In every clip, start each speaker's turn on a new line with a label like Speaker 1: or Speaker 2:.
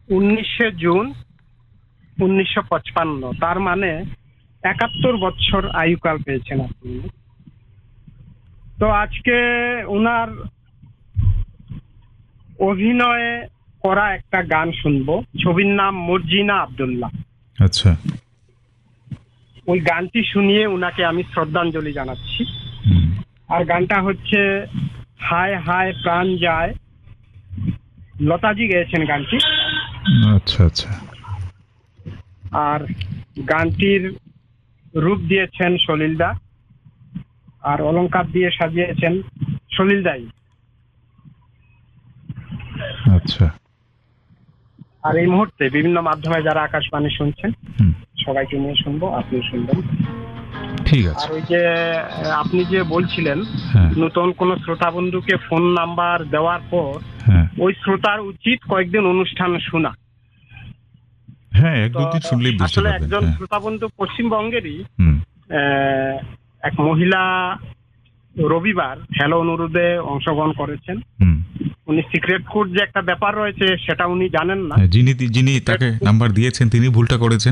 Speaker 1: 19 June 1955, তার মানে 71 বছর আয়ুকাল পেয়েছেন আপনি। তো আজকে উনার অভিনয়ে করা একটা গান শুনবো, ছবির নাম মর্জিনা আব্দুল্লাহ।
Speaker 2: আচ্ছা,
Speaker 1: ওই গানটি শুনিয়ে উনাকে আমি শ্রদ্ধাঞ্জলি জানাচ্ছি। আর গানটা হচ্ছে হায় হায় প্রাণ যায়, লতাজি গেয়েছেন গানটি।
Speaker 2: আচ্ছা আচ্ছা।
Speaker 1: আর গানটির রূপ দিয়েছেন সলিলদা, আর অলংকার দিয়ে সাজিয়েছেন সলিলদাই।
Speaker 2: আচ্ছা।
Speaker 1: আর এই মুহূর্তে বিভিন্ন মাধ্যমে যারা আকাশবাণী শুনছেন সবাইকে নিয়ে শুনবো, আপনি শুনবেন।
Speaker 2: ঠিক আছে।
Speaker 1: আর ওই যে আপনি যে বলছিলেন নতুন কোন শ্রোতা বন্ধুকে ফোন নাম্বার দেওয়ার পর ওই শ্রোতার উচিত কয়েকদিন অনুষ্ঠান শোনা।
Speaker 2: হ্যাঁ, এক দুদিন শুনলেই বুঝতে
Speaker 1: আসলে
Speaker 2: পারবেন।
Speaker 1: একজন শ্রোতা বন্ধু পশ্চিমবঙ্গেরই এক মহিলা রবিবার হ্যালো অনুরোধে অংশগ্রহণ করেছেন। উনি সিক্রেট কোড যে একটা ব্যাপার রয়েছে সেটা উনি জানেন না।
Speaker 2: যিনি তাকে নাম্বার দিয়েছেন তিনি ভুলটা করেছেন।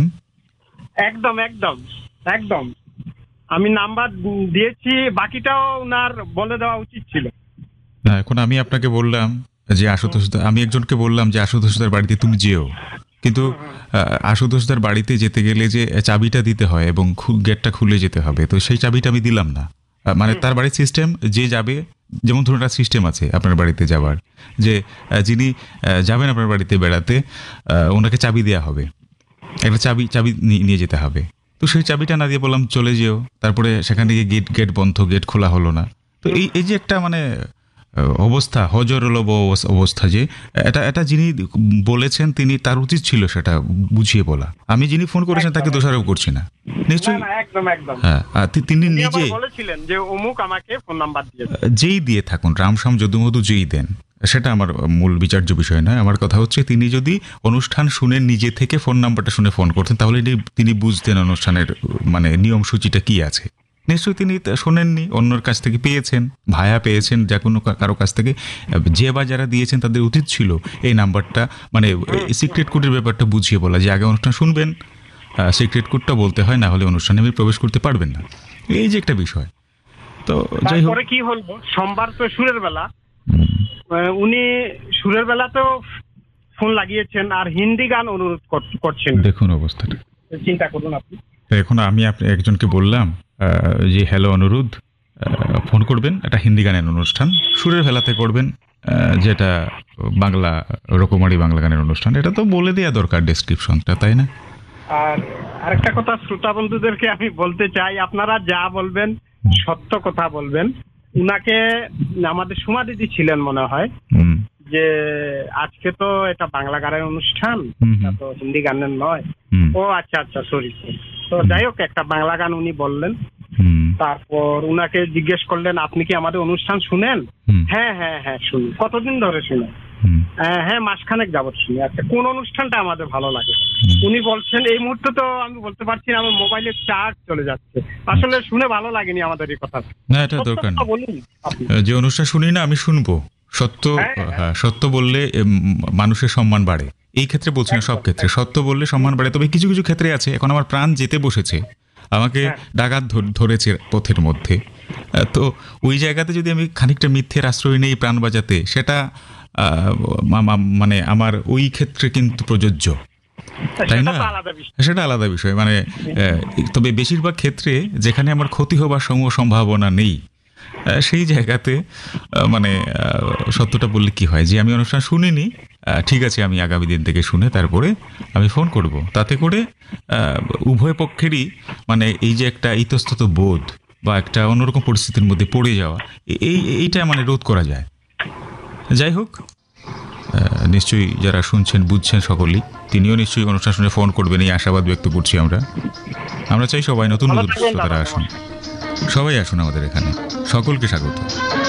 Speaker 1: একদম একদম একদম। আমি নাম্বার দিয়েছি, বাকিটাও উনার বলে দেওয়া উচিত ছিল।
Speaker 2: না, এখন আমি আপনাকে বললাম যে আমি একজনকে বললাম যে আশুতোষদার বাড়িতে তুমি যেও, কিন্তু আশুতোষদার বাড়িতে যেতে গেলে যে চাবিটা দিতে হয় এবং গেটটা খুলে যেতে হবে, তো সেই চাবিটা আমি দিলাম না। মানে তার বাড়ির সিস্টেম, যে যাবে, যেমন ধরুন একটা সিস্টেম আছে আপনার বাড়িতে যাওয়ার, যে যিনি যাবেন আপনার বাড়িতে বেড়াতে ওনাকে চাবি দেওয়া হবে, একটা চাবি নিয়ে যেতে হবে। তো সেই চাবিটা না দিয়ে বললাম চলে যেও, তারপরে সেখানে গিয়ে গেট বন্ধ, গেট খোলা হলো না। তো এই যে একটা মানে অবস্থা, হজরলব অবস্থা, যে এটা যিনি বলেছেন তিনি, তার উচিত ছিল সেটা বুঝিয়ে বলা। আমি যিনি ফোন করেছেন তাকে দোষারোপ করছি না, নিশ্চয়ই।
Speaker 1: একদম একদম।
Speaker 2: হ্যাঁ, তিনি নিজে
Speaker 1: বলেছিলেন যে অমুক আমাকে ফোন নাম্বার দিয়েছে।
Speaker 2: যেই দিয়ে থাকুন, রামশ্যাম যদুমধু যেই দেন, সেটা আমার মূল বিচার্য বিষয় নয়। আমার কথা হচ্ছে তিনি যদি অনুষ্ঠান শুনে নিজে থেকে ফোন নাম্বারটা শুনে ফোন করতেন, তাহলে তিনি বুঝতেন অনুষ্ঠানের মানে নিয়ম সূচিটা কি আছে। নিশ্চয়ই তিনি শোনেননি, অন্যর কাছ থেকে পেয়েছেন, ভায়া পেয়েছেন, যা কোনো কারো কাছ থেকে। যে বা যারা দিয়েছেন তাদের উচিত ছিল এই নাম্বারটা, মানে সিক্রেট কোডের ব্যাপারটা বুঝিয়ে বলা, যে আগে অনুষ্ঠান শুনবেন, সিক্রেট কোডটা বলতে হয়, না হলে অনুষ্ঠানে আপনি প্রবেশ করতে পারবেন না। এই যে একটা বিষয়। তো যাই হোক,
Speaker 1: কি হলো, সোমবার তো সুরের বেলা, উনি সুরের বেলাতেও ফোন লাগিয়েছেন আর হিন্দি গান অনুরোধ করছেন।
Speaker 2: দেখুন অবস্থাটা,
Speaker 1: চিন্তা করুন আপনি।
Speaker 2: এখন আমি একজনকে বললাম যে হ্যালো অনুরোধ, ফোন করবেন, একটা হিন্দি গানের অনুষ্ঠান, সুরের বেলাতে করবেন, যেটা বাংলা রকমারি বাংলা গানের অনুষ্ঠান। এটা তো বলে দেওয়া দরকার ডেসক্রিপশনটা, তাই না?
Speaker 1: আর আরেকটা কথা শ্রোতা বন্ধুদেরকে আমি বলতে চাই, আপনারা যা বলবেন সত্য কথা বলবেন। উনাকে আমাদের সুমা দিদি ছিলেন মনে হয়, যে আজকে তো এটা বাংলা গানের অনুষ্ঠান, তো হিন্দি গানের নয়। ও আচ্ছা আচ্ছা, সরি। তো যাই হোক, একটা বাংলা গান উনি বললেন। তারপর উনাকে জিজ্ঞেস করলেন আপনি কি আমাদের অনুষ্ঠান শুনেন? হ্যাঁ হ্যাঁ হ্যাঁ শুনি। কতদিন ধরে শুনেন? হ্যাঁ, মাসখানেক যাবত শুনি। আচ্ছা, কোন অনুষ্ঠানটা আমাদের ভালো লাগে? উনি বলছেন এই মুহূর্তে তো আমি বলতে পারছি না, আমার মোবাইলে চার্জ চলে যাচ্ছে। আসলে শুনে ভালো লাগেনি আমাদের এই কথা।
Speaker 2: না, এটা দরকার না। যে অনুষ্ঠান শুনি না আমি শুনবো। সত্য বললে মানুষের সম্মান বাড়ে। এই ক্ষেত্রে বলছি না, সব ক্ষেত্রে সত্য বললে সম্মান বাড়ে। তবে কিছু কিছু ক্ষেত্রে আছে, এখন আমার প্রাণ যেতে বসেছে, আমাকে ডাকাত ধরেছে পথের মধ্যে, তো ওই জায়গাতে যদি আমি খানিকটা মিথ্যের আশ্রয় নেই প্রাণ বাঁচাতে, সেটা মানে আমার ওই ক্ষেত্রে কিন্তু প্রযোজ্য, তাই না? সেটা আলাদা বিষয়। মানে তবে বেশিরভাগ ক্ষেত্রে যেখানে আমার ক্ষতি হবার সম্ভাবনা নেই, সেই জায়গাতে মানে সত্যটা বললে কি হয়, যে আমি অনুষ্ঠান শুনিনি, ঠিক আছে, আমি আগামী দিন থেকে শুনে তারপরে আমি ফোন করব। তাতে করে উভয় পক্ষেরই মানে এই যে একটা ইতস্তত বোধ বা একটা অন্যরকম পরিস্থিতির মধ্যে পড়ে যাওয়া, এইটা মানে রোধ করা যায়। যাই হোক, নিশ্চয়ই যারা শুনছেন বুঝছেন সকলেই, তিনিও নিশ্চয়ই অনুষ্ঠান শুনে ফোন করবেন, এই আশাবাদ ব্যক্ত করছি আমরা চাই সবাই নতুন নতুন শ্রোতারা আসুন, সবাই আসুন আমাদের এখানে। সকলকে স্বাগত।